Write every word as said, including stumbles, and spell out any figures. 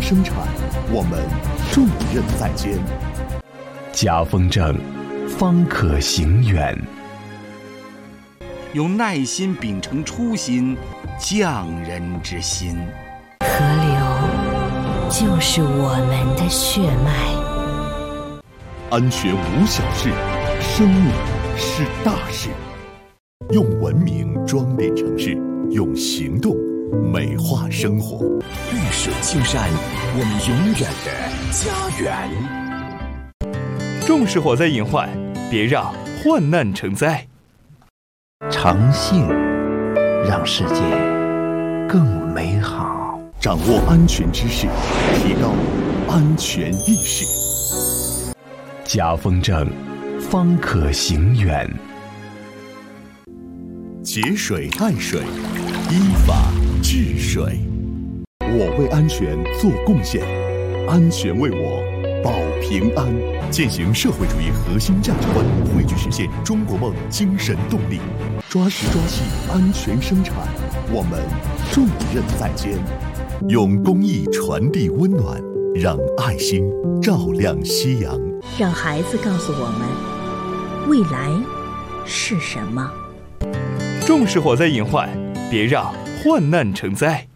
生产，我们重任在肩。 家风正，方可行远。 用耐心秉承初心，匠人之心。 河流就是我们的血脉。 安全无小事，生命是大事。用文明装点城市，用行动美化生活。 绿水青山，我们永远的家园。 重视火灾隐患，别让患难成灾。 诚信让世界更美好。 掌握安全知识，提高安全意识。 家风正，方可行远。 节水爱水，依法治水。我为安全做贡献，安全为我保平安。践行社会主义核心价值观，汇聚实现中国梦精神动力。抓实抓细安全生产，我们重任在肩。用公益传递温暖，让爱心照亮夕阳。 让孩子告诉我们，未来是什么。 重视火灾隐患，别让患难成灾。